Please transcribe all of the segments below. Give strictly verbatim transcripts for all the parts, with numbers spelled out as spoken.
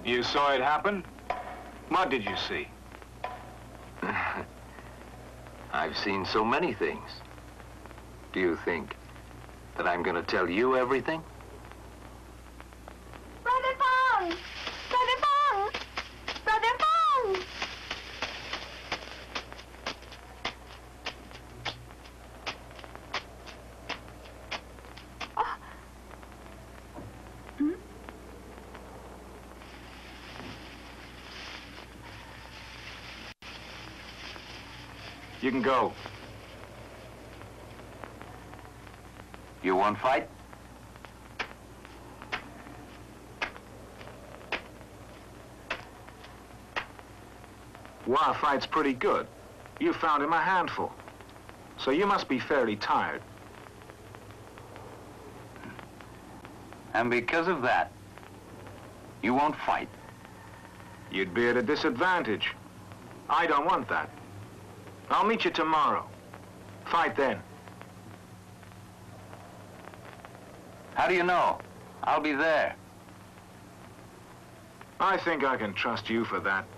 You saw it happen? What did you see? I've seen so many things. Do you think that I'm going to tell you everything? Brother Fong! Brother Fong! Brother Fong! Oh. Hmm? You can go. You won't fight? Wah fights pretty good. You found him a handful. So you must be fairly tired. And because of that, you won't fight? You'd be at a disadvantage. I don't want that. I'll meet you tomorrow. Fight then. How do you know? I'll be there. I think I can trust you for that.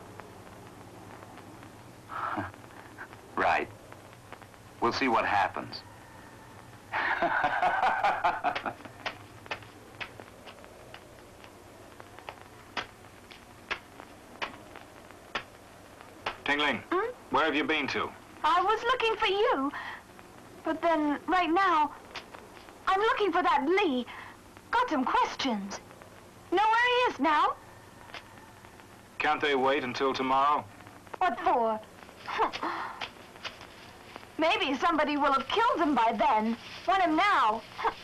Right. We'll see what happens. Tingling, Hmm? where have you been to? I was looking for you. But then, right now, I'm looking for that Lee. Got some questions. Know where he is now? Can't they wait until tomorrow? What for? Maybe somebody will have killed him by then. Want him now.